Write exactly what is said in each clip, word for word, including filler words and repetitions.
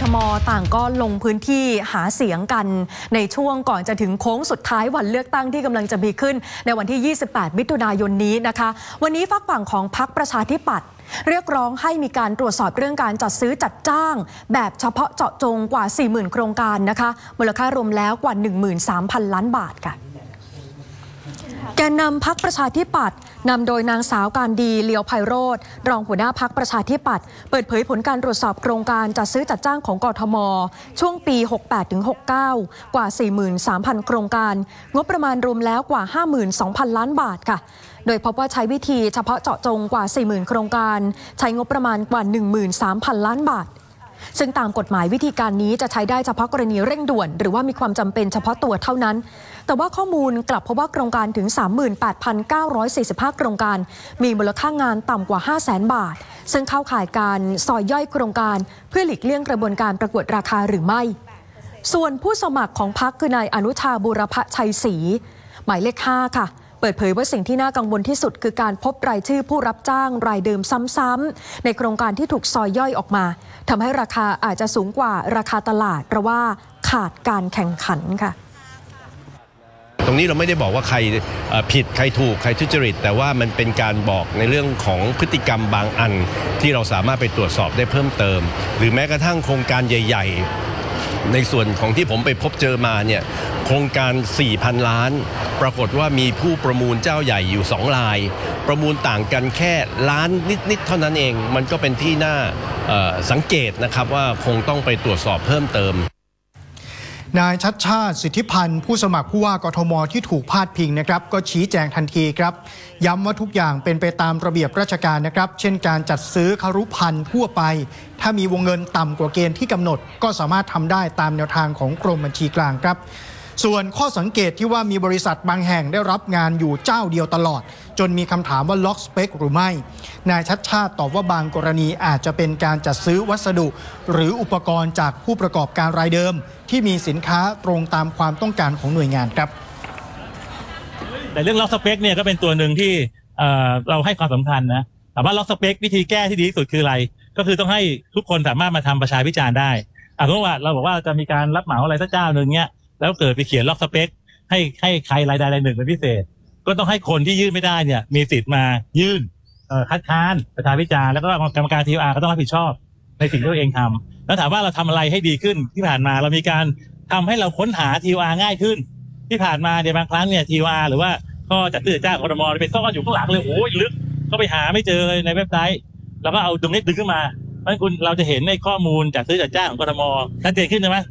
มต่างก็ลงพื้นที่หาเสียงกันในช่วงก่อนจะถึงโค้งสุดท้ายวันเลือกตั้งที่กำลังจะมีขึ้นในวันที่ ยี่สิบแปด มิถุนายนนี้นะคะวันนี้ฝักฝั่งของพรรคประชาธิปัตย์เรียกร้องให้มีการตรวจสอบเรื่องการจัดซื้อจัดจ้างแบบเฉพาะเจาะจงกว่า สี่หมื่น โครงการนะคะมูลค่ารวมแล้วกว่า หนึ่งหมื่นสามพัน ล้านบาทค่ะแกนนำพรรคประชาธิปัตย์นำโดยนางสาวการดีเลียวไพโรจน์รองหัวหน้าพรรคประชาธิปัตย์เปิดเผยผลการตรวจสอบโครงการจัดซื้อจัดจ้างของกทม.ช่วงปี หกแปดถึงหกเก้า กว่า สี่หมื่นสามพัน โครงการงบประมาณรวมแล้วกว่า ห้าหมื่นสองพัน ล้านบาทค่ะโดยพบว่าใช้วิธีเฉพาะเจาะจงกว่า สี่หมื่น โครงการใช้งบประมาณกว่า หนึ่งหมื่นสามพัน ล้านบาทซึ่งตามกฎหมายวิธีการนี้จะใช้ได้เฉพาะกรณีเร่งด่วนหรือว่ามีความจำเป็นเฉพาะตัวเท่านั้นแต่ว่าข้อมูลกลับพบว่าโครงการถึง สามหมื่นแปดพันเก้าร้อยสี่สิบห้า โครงการมีมูลค่างานต่ำกว่า ห้าแสน บาทซึ่งเข้าข่ายการซอยย่อยโครงการเพื่อหลีกเลี่ยงกระบวนการประกวดราคาหรือไม่ส่วนผู้สมัครของพรรคคือนายอนุชาบูรพชัยศรีหมายเลขห้าค่ะเปิดเผยว่าสิ่งที่น่ากังวลที่สุดคือการพบรายชื่อผู้รับจ้างรายเดิมซ้ำๆในโครงการที่ถูกซอยย่อยออกมาทำให้ราคาอาจจะสูงกว่าราคาตลาดเพราะว่าขาดการแข่งขันค่ะตรงนี้เราไม่ได้บอกว่าใครผิดใครถูกใครทุจริตแต่ว่ามันเป็นการบอกในเรื่องของพฤติกรรมบางอันที่เราสามารถไปตรวจสอบได้เพิ่มเติมหรือแม้กระทั่งโครงการใหญ่ๆในส่วนของที่ผมไปพบเจอมาเนี่ยโครงการ สี่พัน ล้านปรากฏว่ามีผู้ประมูลเจ้าใหญ่อยู่สองรายประมูลต่างกันแค่ล้านนิดๆเท่านั้นเองมันก็เป็นที่น่าสังเกตนะครับว่าคงต้องไปตรวจสอบเพิ่มเติมนายชัชชาติสิทธิพันธ์ผู้สมัครผู้ว่ากทม.ที่ถูกพาดพิงนะครับก็ชี้แจงทันทีครับย้ำว่าทุกอย่างเป็นไปตามระเบียบราชการนะครับเช่นการจัดซื้อครุภัณฑ์ทั่วไปถ้ามีวงเงินต่ำกว่าเกณฑ์ที่กำหนดก็สามารถทำได้ตามแนวทางของกรมบัญชีกลางครับส่วนข้อสังเกตที่ว่ามีบริษัทบางแห่งได้รับงานอยู่เจ้าเดียวตลอดจนมีคำถามว่าล็อกสเปคหรือไม่นายชัชชาติตอบว่าบางกรณีอาจจะเป็นการจัดซื้อวัสดุหรืออุปกรณ์จากผู้ประกอบการรายเดิมที่มีสินค้าตรงตามความต้องการของหน่วยงานครับแต่เรื่องล็อกสเปคเนี่ยก็เป็นตัวหนึ่งที่เอ่อเราให้ความสำคัญนะแต่ว่าล็อกสเปควิธีแก้ที่ดีที่สุดคืออะไรก็คือต้องให้ทุกคนสามารถมาทำประชาพิจารณ์ได้อ่ะสมมติว่าเราบอกว่าจะมีการรับเหมาอะไรสักเจ้าหนึ่งเนี้ยแล้วเกิดไปเขียนล็อกสเปคให้ให้ใครรายใดรายหนึ่งเป็นพิเศษก็ต้องให้คนที่ยื่นไม่ได้เนี่ยมีสิทธิ์มายื่นเอ่อคัดค้านประชาพิจารณ์แล้วก็กรรมการ ที โอ อาร์ ก็ต้องรับผิดชอบในสิ่งที่ตัวเองทำแล้วถามว่าเราทำอะไรให้ดีขึ้นที่ผ่านมาเรามีการทำให้เราค้นหา ที โอ อาร์ ง่ายขึ้นที่ผ่านมาเนี่ยบางครั้งเนี่ย ที โอ อาร์ หรือว่าข้อจัดซื้อจัดจ้างกทม.ไปซ่อนอยู่ข้างหลังเลยโอ้ยลึกก็ไปหาไม่เจอเลยในเว็บไซต์แล้วก็เอาตรงนี้ดึงขึ้นมาเพราะฉะนั้นคุณเราจะเห็นในข้อมูลจัดซื้อจัดจ้างของกทม.ชัดเจนขึ้นใช่ไหม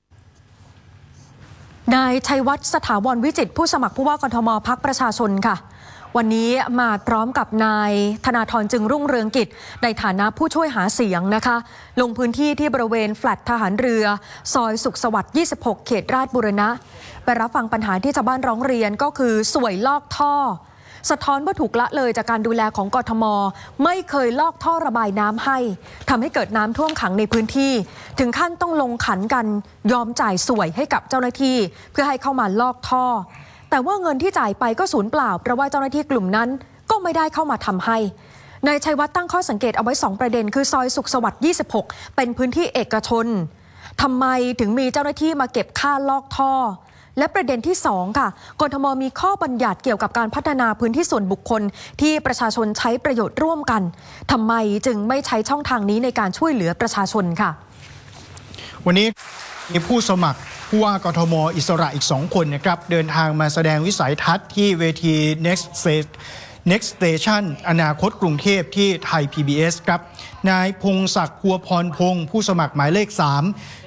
นายชัยวัฒน์สถาวรวิจิตรผู้สมัครผู้ว่ากทม.พรรคประชาชนค่ะวันนี้มาพร้อมกับนายธนาธรจึงรุ่งเรืองกิจในฐานะผู้ช่วยหาเสียงนะคะลงพื้นที่ที่บริเวณแฟลตทหารเรือซอยสุขสวัสดิ์ยี่สิบหกเขตราชบุรณะไปรับฟังปัญหาที่ชาวบ้านร้องเรียนก็คือสวยลอกท่อสะท้อนว่าถูกละเลยจากการดูแลของกทม.ไม่เคยลอกท่อระบายน้ำให้ทำให้เกิดน้ำท่วมขังในพื้นที่ถึงขั้นต้องลงขันกันยอมจ่ายสวยให้กับเจ้าหน้าที่เพื่อให้เข้ามาลอกท่อแต่ว่าเงินที่จ่ายไปก็สูญเปล่าเพราะว่าเจ้าหน้าที่กลุ่มนั้นก็ไม่ได้เข้ามาทำให้นายชัยวัฒน์ตั้งข้อสังเกตเอาไว้สองประเด็นคือซอยสุขสวัสดิ์ยี่สิบหกเป็นพื้นที่เอกชนทำไมถึงมีเจ้าหน้าที่มาเก็บค่าลอกท่อและประเด็นที่สองค่ะกทม.มีข้อบัญญัติเกี่ยวกับการพัฒนาพื้นที่ส่วนบุคคลที่ประชาชนใช้ประโยชน์ร่วมกันทำไมจึงไม่ใช้ช่องทางนี้ในการช่วยเหลือประชาชนค่ะวันนี้มีผู้สมัครผู้ว่ากทม.อิสระอีกสองคนนะครับเดินทางมาแสดงวิสัยทัศน์ที่เวที Next Next Station อนาคตกรุงเทพที่ไทย พี บี เอส ครับนายพงศักดิ์พัวพรพงศ์ผู้สมัครหมายเลขสาม